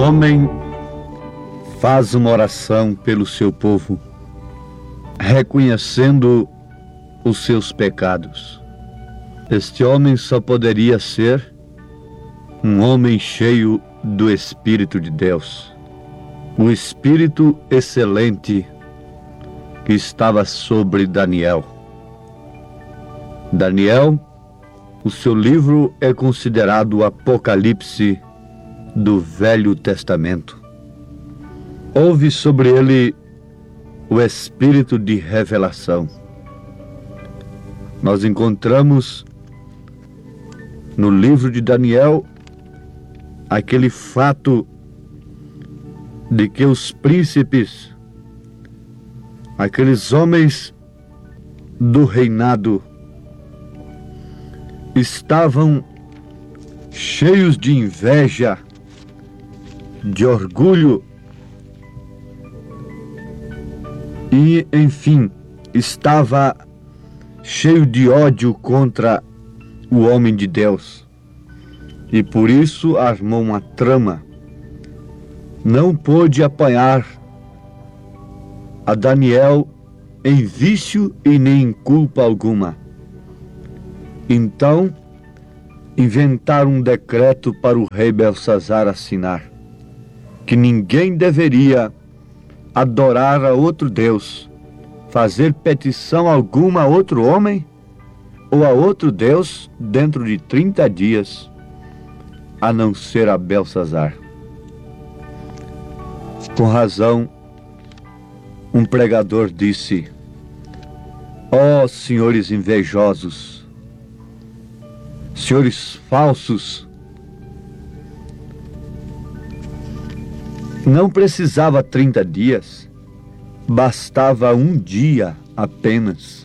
homem faz uma oração pelo seu povo, reconhecendo os seus pecados. Este homem só poderia ser um homem cheio do Espírito de Deus, o Espírito excelente que estava sobre Daniel. Daniel, o seu livro é considerado o Apocalipse do Velho Testamento. Houve sobre ele o espírito de revelação. Nós encontramos no livro de Daniel aquele fato de que os príncipes, aqueles homens do reinado, estavam cheios de inveja, de orgulho e, enfim, estava cheio de ódio contra o homem de Deus. E por isso armou uma trama. Não pôde apanhar a Daniel em vício e nem em culpa alguma. Então, inventaram um decreto para o rei Belsazar assinar, que ninguém deveria adorar a outro Deus, fazer petição alguma a outro homem ou a outro Deus dentro de 30 dias, a não ser a Belsazar. Com razão, um pregador disse: ó senhores invejosos, senhores falsos, não precisava 30 dias, bastava um dia apenas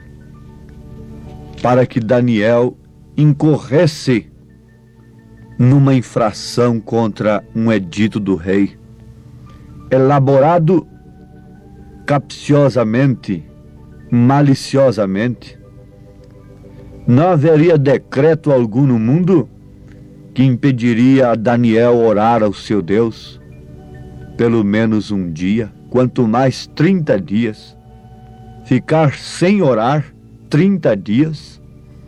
para que Daniel incorresse numa infração contra um edito do rei, elaborado capciosamente, maliciosamente. Não haveria decreto algum no mundo que impediria a Daniel orar ao seu Deus pelo menos um dia, quanto mais 30 dias. Ficar sem orar 30 dias?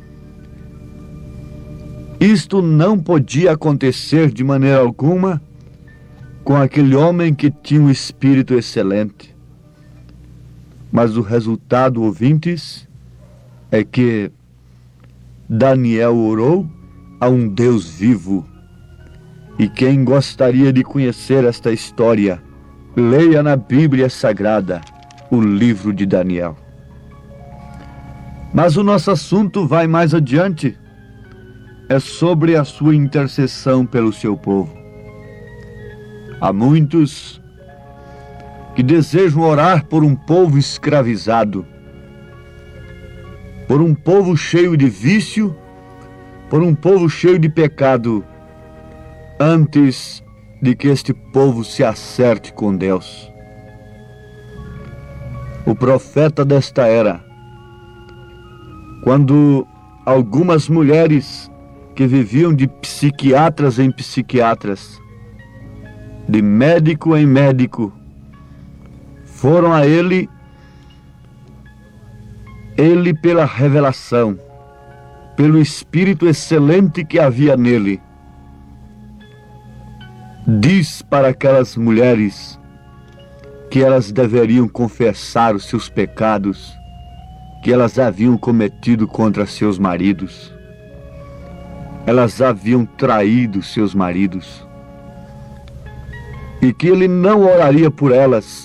Isto não podia acontecer de maneira alguma com aquele homem que tinha um espírito excelente. Mas o resultado, ouvintes, é que Daniel orou a um Deus vivo. E quem gostaria de conhecer esta história, leia na Bíblia Sagrada o livro de Daniel. Mas o nosso assunto vai mais adiante. É sobre a sua intercessão pelo seu povo. Há muitos que desejam orar por um povo escravizado, por um povo cheio de vício, por um povo cheio de pecado, antes de que este povo se acerte com Deus. O profeta desta era, quando algumas mulheres que viviam de psiquiatras em psiquiatras, de médico em médico, foram a ele pela revelação, pelo espírito excelente que havia nele, diz para aquelas mulheres que elas deveriam confessar os seus pecados que elas haviam cometido contra seus maridos. Elas haviam traído seus maridos e que ele não oraria por elas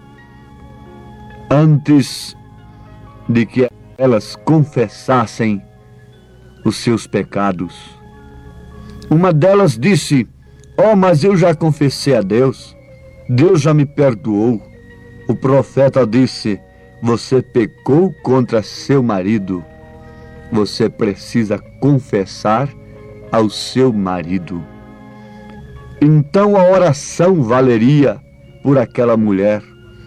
antes de que elas confessassem os seus pecados. Uma delas disse: oh, mas eu já confessei a Deus, Deus já me perdoou. O profeta disse: você pecou contra seu marido, você precisa confessar ao seu marido. Então a oração valeria por aquela mulher.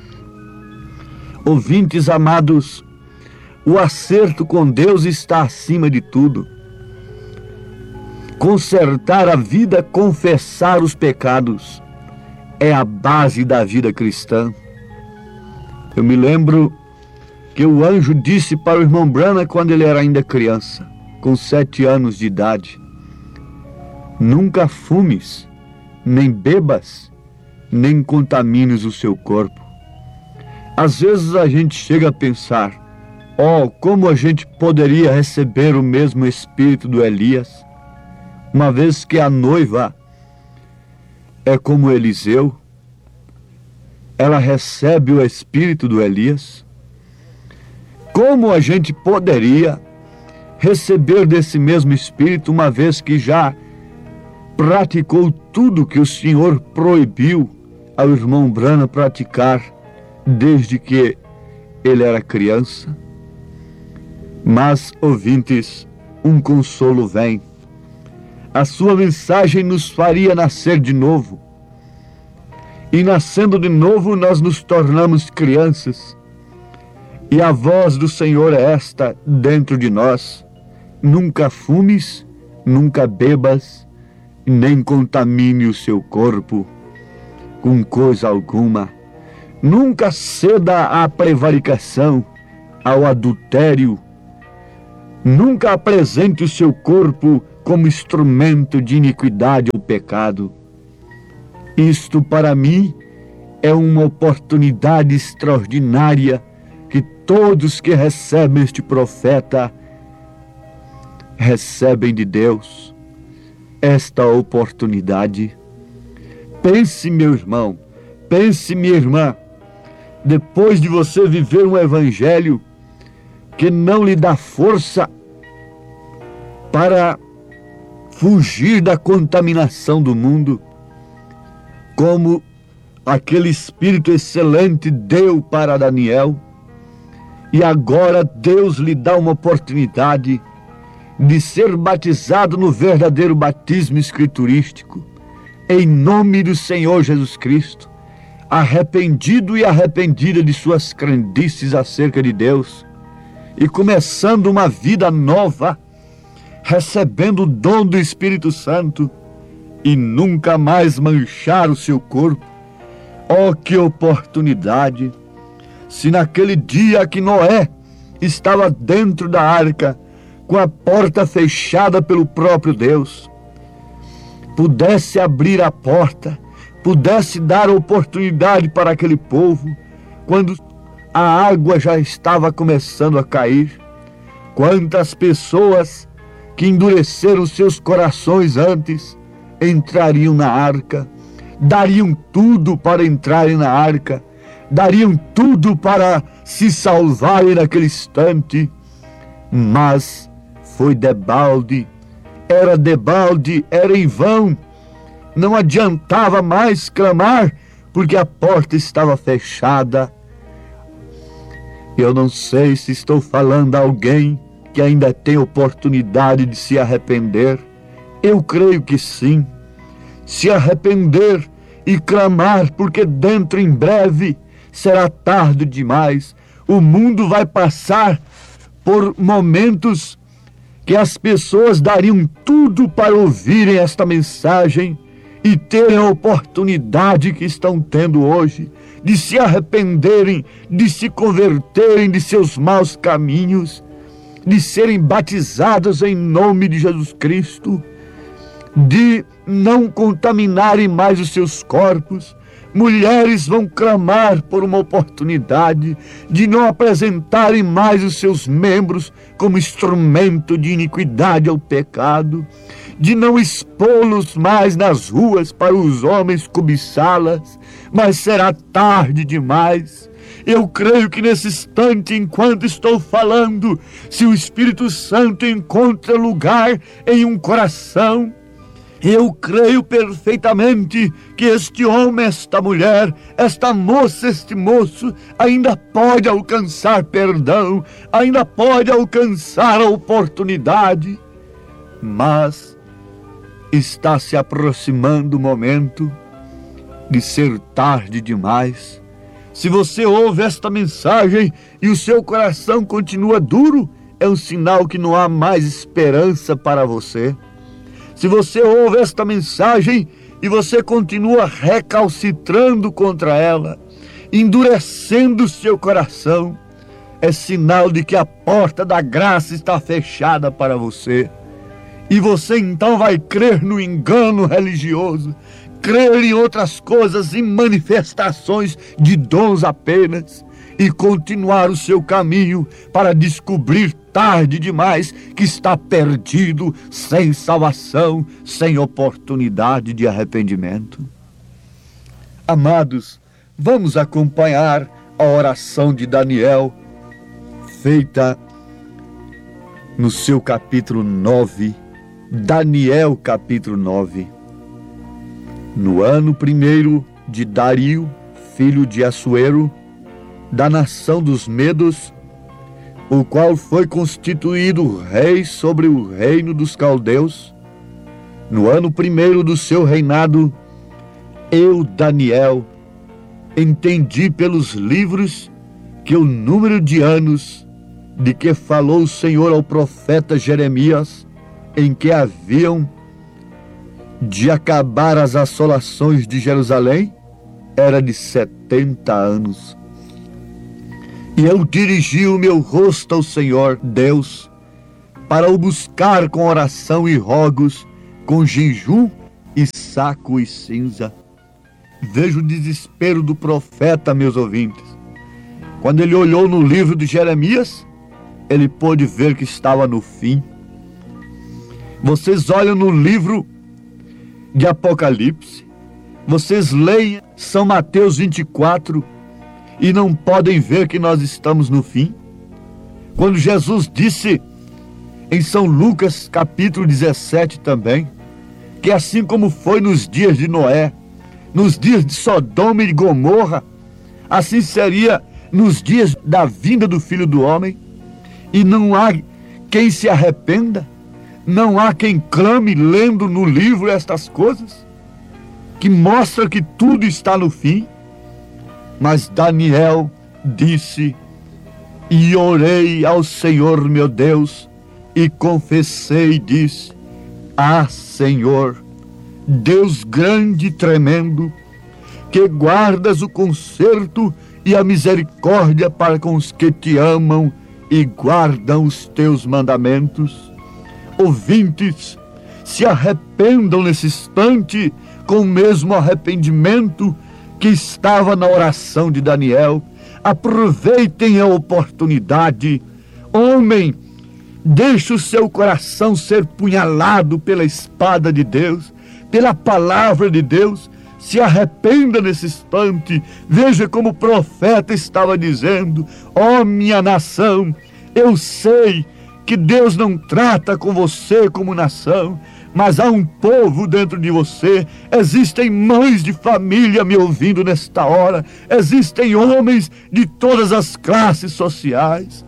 Ouvintes amados, o acerto com Deus está acima de tudo. Consertar a vida, confessar os pecados, é a base da vida cristã. Eu me lembro que o anjo disse para o irmão Branham quando ele era ainda criança, com 7 anos de idade: nunca fumes, nem bebas, nem contamines o seu corpo. Às vezes a gente chega a pensar: como a gente poderia receber o mesmo espírito do Elias, uma vez que a noiva é como Eliseu, ela recebe o espírito do Elias. Como a gente poderia receber desse mesmo espírito, uma vez que já praticou tudo que o Senhor proibiu ao irmão Branham praticar desde que ele era criança? Mas, ouvintes, um consolo vem. A sua mensagem nos faria nascer de novo. E nascendo de novo, nós nos tornamos crianças. E a voz do Senhor é esta dentro de nós: nunca fumes, nunca bebas, nem contamine o seu corpo com coisa alguma. Nunca ceda à prevaricação, ao adultério. Nunca apresente o seu corpo como instrumento de iniquidade ou pecado. Isto, para mim, é uma oportunidade extraordinária que todos que recebem este profeta recebem de Deus. Esta oportunidade. Pense, meu irmão, pense, minha irmã, depois de você viver um evangelho que não lhe dá força para fugir da contaminação do mundo, como aquele Espírito excelente deu para Daniel, e agora Deus lhe dá uma oportunidade de ser batizado no verdadeiro batismo escriturístico, em nome do Senhor Jesus Cristo, arrependido e arrependida de suas crendices acerca de Deus, e começando uma vida nova, recebendo o dom do Espírito Santo, e nunca mais manchar o seu corpo. Que oportunidade! Se naquele dia que Noé estava dentro da arca, com a porta fechada pelo próprio Deus, pudesse abrir a porta, pudesse dar oportunidade para aquele povo, quando a água já estava começando a cair, quantas pessoas que endureceram seus corações antes entrariam na arca, dariam tudo para entrarem na arca, dariam tudo para se salvarem naquele instante, mas foi debalde, era em vão, não adiantava mais clamar, porque a porta estava fechada. Eu não sei se estou falando a alguém que ainda tem oportunidade de se arrepender. Eu creio que sim. Se arrepender e clamar, porque dentro em breve será tarde demais. O mundo vai passar por momentos que as pessoas dariam tudo para ouvirem esta mensagem e terem a oportunidade que estão tendo hoje de se arrependerem, de se converterem de seus maus caminhos, de serem batizados em nome de Jesus Cristo, de não contaminarem mais os seus corpos. Mulheres vão clamar por uma oportunidade de não apresentarem mais os seus membros como instrumento de iniquidade ao pecado, de não expô-los mais nas ruas para os homens cobiçá-las, mas será tarde demais. Eu creio que nesse instante, enquanto estou falando, se o Espírito Santo encontra lugar em um coração, eu creio perfeitamente que este homem, esta mulher, esta moça, este moço, ainda pode alcançar perdão, ainda pode alcançar a oportunidade, mas está se aproximando o momento de ser tarde demais. Se você ouve esta mensagem e o seu coração continua duro, é um sinal que não há mais esperança para você. Se você ouve esta mensagem e você continua recalcitrando contra ela, endurecendo seu coração, é sinal de que a porta da graça está fechada para você. E você então vai crer no engano religioso, crer em outras coisas, em manifestações de dons apenas, e continuar o seu caminho para descobrir tarde demais que está perdido, sem salvação, sem oportunidade de arrependimento. Amados, vamos acompanhar a oração de Daniel, feita no seu capítulo 9, Daniel capítulo 9. No ano 1º de Dario, filho de Assuero, da nação dos Medos, o qual foi constituído rei sobre o reino dos caldeus, no ano 1º do seu reinado, eu, Daniel, entendi pelos livros que o número de anos de que falou o Senhor ao profeta Jeremias, em que haviam de acabar as assolações de Jerusalém, era de 70 anos. E eu dirigi o meu rosto ao Senhor Deus, para o buscar com oração e rogos, com jejum e saco e cinza. Veja o desespero do profeta, meus ouvintes. Quando ele olhou no livro de Jeremias, ele pôde ver que estava no fim. Vocês olham no livro de Apocalipse, vocês leem São Mateus 24 e não podem ver que nós estamos no fim. Quando Jesus disse em São Lucas capítulo 17 também, que assim como foi nos dias de Noé, nos dias de Sodoma e Gomorra, assim seria nos dias da vinda do Filho do Homem, e não há quem se arrependa, não há quem clame lendo no livro estas coisas, que mostra que tudo está no fim. Mas Daniel disse, e orei ao Senhor meu Deus, e confessei e disse, Senhor, Deus grande e tremendo, que guardas o conserto e a misericórdia para com os que te amam e guardam os teus mandamentos. Ouvintes, se arrependam nesse instante com o mesmo arrependimento que estava na oração de Daniel. Aproveitem a oportunidade. Homem, deixe o seu coração ser punhalado pela espada de Deus, pela palavra de Deus. Se arrependa nesse instante. Veja como o profeta estava dizendo, minha nação, eu sei que Deus não trata com você como nação, mas há um povo dentro de você. Existem mães de família me ouvindo nesta hora, existem homens de todas as classes sociais.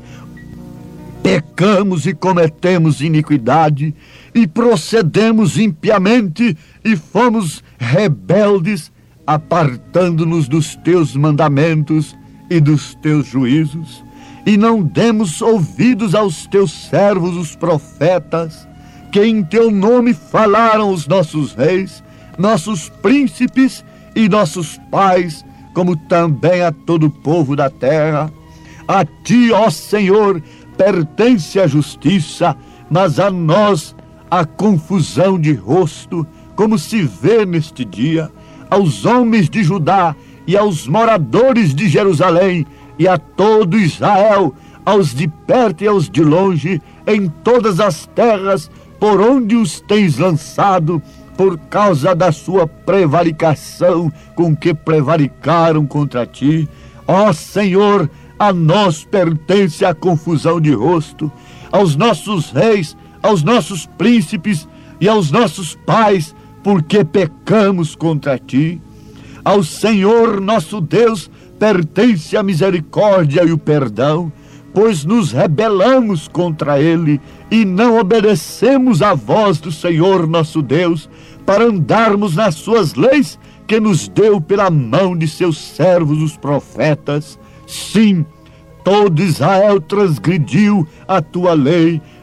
Pecamos e cometemos iniquidade, e procedemos impiamente, e fomos rebeldes, apartando-nos dos teus mandamentos e dos teus juízos, e não demos ouvidos aos teus servos, os profetas, que em teu nome falaram os nossos reis, nossos príncipes e nossos pais, como também a todo o povo da terra. A ti, ó Senhor, pertence a justiça, mas a nós a confusão de rosto, como se vê neste dia, aos homens de Judá e aos moradores de Jerusalém, e a todo Israel, aos de perto e aos de longe, em todas as terras por onde os tens lançado, por causa da sua prevaricação com que prevaricaram contra ti. Ó Senhor, a nós pertence a confusão de rosto, aos nossos reis, aos nossos príncipes e aos nossos pais, porque pecamos contra ti. Ao Senhor nosso Deus pertence a misericórdia e o perdão, pois nos rebelamos contra ele e não obedecemos à voz do Senhor nosso Deus, para andarmos nas suas leis que nos deu pela mão de seus servos os profetas. Sim, todo Israel transgrediu a tua lei,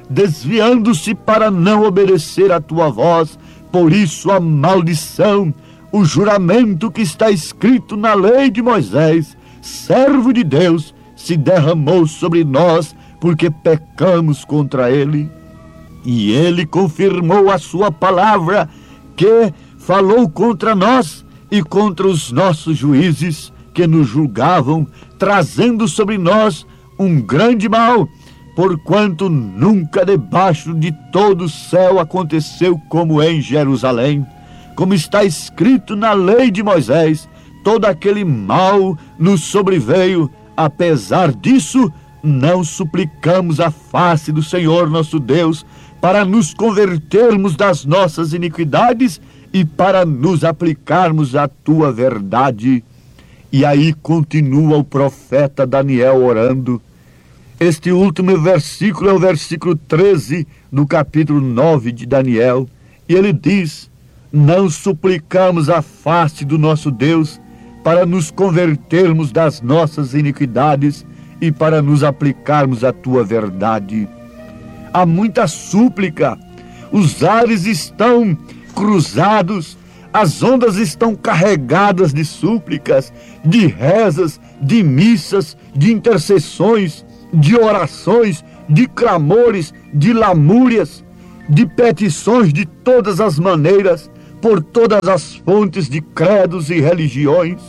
desviando-se para não obedecer à tua voz. Por isso a maldição, o juramento que está escrito na lei de Moisés, servo de Deus, se derramou sobre nós, porque pecamos contra ele. E ele confirmou a sua palavra, que falou contra nós e contra os nossos juízes que nos julgavam, trazendo sobre nós um grande mal, porquanto nunca debaixo de todo o céu aconteceu como em Jerusalém. Como está escrito na lei de Moisés, todo aquele mal nos sobreveio. Apesar disso, não suplicamos a face do Senhor nosso Deus para nos convertermos das nossas iniquidades e para nos aplicarmos à tua verdade. E aí continua o profeta Daniel orando. Este último versículo é o versículo 13 do capítulo 9 de Daniel. E ele diz: não suplicamos a face do nosso Deus para nos convertermos das nossas iniquidades e para nos aplicarmos à tua verdade. Há muita súplica, os ares estão cruzados, as ondas estão carregadas de súplicas, de rezas, de missas, de intercessões, de orações, de clamores, de lamúrias, de petições de todas as maneiras, por todas as fontes de credos e religiões.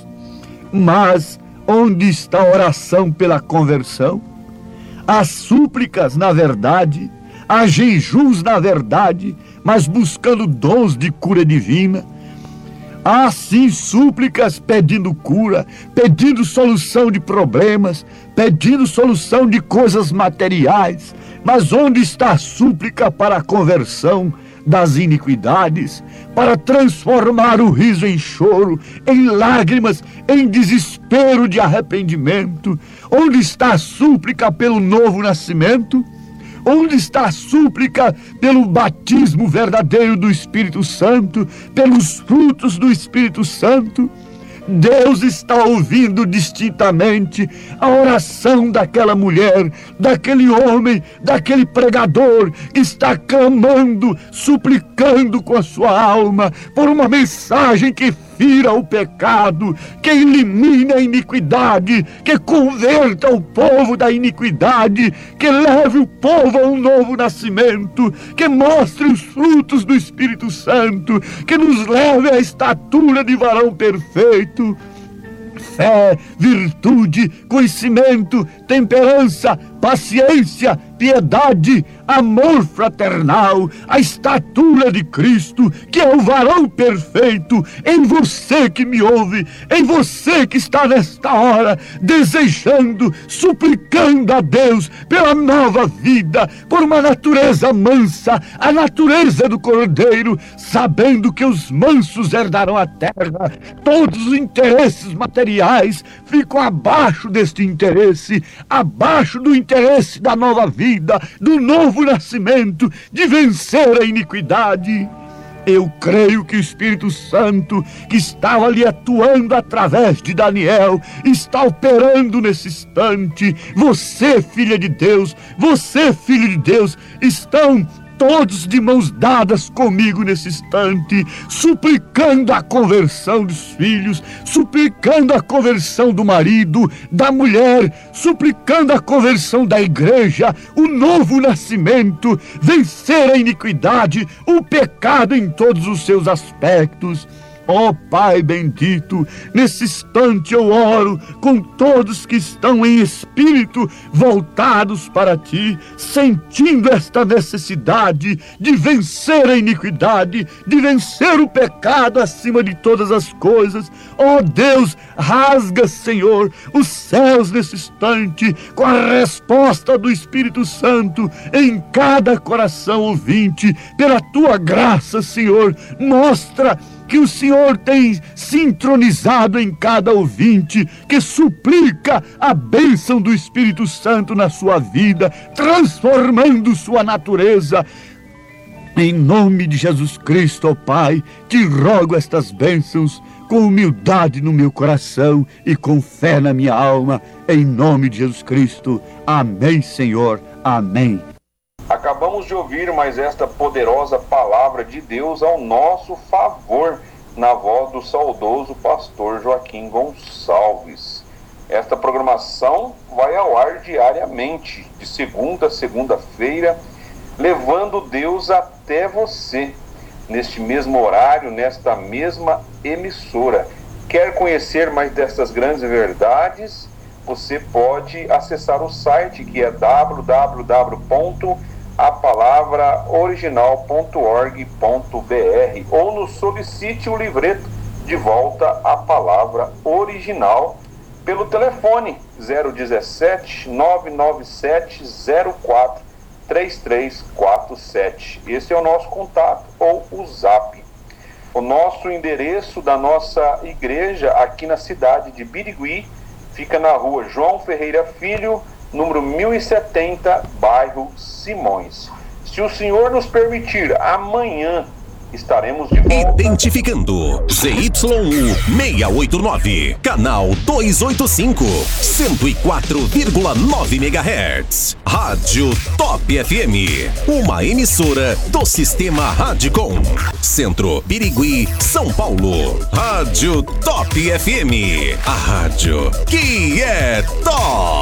Mas onde está a oração pela conversão? Há súplicas na verdade, há jejuns na verdade, mas buscando dons de cura divina. Há sim súplicas pedindo cura, pedindo solução de problemas, pedindo solução de coisas materiais. Mas onde está a súplica para a conversão das iniquidades, para transformar o riso em choro, em lágrimas, em desespero de arrependimento? Onde está a súplica pelo novo nascimento? Onde está a súplica pelo batismo verdadeiro do Espírito Santo, pelos frutos do Espírito Santo? Deus está ouvindo distintamente a oração daquela mulher, daquele homem, daquele pregador que está clamando, suplicando com a sua alma por uma mensagem que fira o pecado, que elimine a iniquidade, que converta o povo da iniquidade, que leve o povo a um novo nascimento, que mostre os frutos do Espírito Santo, que nos leve à estatura de varão perfeito. Fé, virtude, conhecimento, temperança, paciência, piedade, amor fraternal, a estatura de Cristo, que é o varão perfeito, em você que me ouve, em você que está nesta hora desejando, suplicando a Deus pela nova vida, por uma natureza mansa, a natureza do Cordeiro, sabendo que os mansos herdarão a terra. Todos os interesses materiais ficam abaixo deste interesse, abaixo do interesse da nova vida, do novo nascimento, de vencer a iniquidade. Eu creio que o Espírito Santo, que estava ali atuando através de Daniel, está operando nesse instante. Você, filha de Deus, você, filho de Deus, estão todos de mãos dadas comigo nesse instante, suplicando a conversão dos filhos, suplicando a conversão do marido, da mulher, suplicando a conversão da igreja, o novo nascimento, vencer a iniquidade, o pecado em todos os seus aspectos. Ó Pai bendito, nesse instante eu oro com todos que estão em espírito voltados para Ti, sentindo esta necessidade de vencer a iniquidade, de vencer o pecado acima de todas as coisas. Ó Deus, rasga, Senhor, os céus nesse instante com a resposta do Espírito Santo em cada coração ouvinte. Pela Tua graça, Senhor, mostra que o Senhor tem sintonizado em cada ouvinte que suplica a bênção do Espírito Santo na sua vida, transformando sua natureza. Em nome de Jesus Cristo, ó Pai, te rogo estas bênçãos com humildade no meu coração e com fé na minha alma, em nome de Jesus Cristo. Amém, Senhor. Amém. Acabamos de ouvir mais esta poderosa palavra de Deus ao nosso favor, na voz do saudoso pastor Joaquim Gonçalves. Esta programação vai ao ar diariamente, de segunda a segunda-feira, levando Deus até você, neste mesmo horário, nesta mesma emissora. Quer conhecer mais destas grandes verdades? Você pode acessar o site, que é www.apalavraoriginal.org.br, ou nos solicite o livreto De Volta à Palavra Original pelo telefone 017 997 04 3347. Esse é o nosso contato, ou o zap. O nosso endereço da nossa igreja aqui na cidade de Birigui fica na rua João Ferreira Filho, número 1070, bairro Simões. Se o Senhor nos permitir, amanhã estaremos de volta. Identificando ZYU 689, canal 285, 104,9 MHz. Rádio Top FM, uma emissora do Sistema Radicom. Centro, Birigui, São Paulo. Rádio Top FM, a rádio que é top.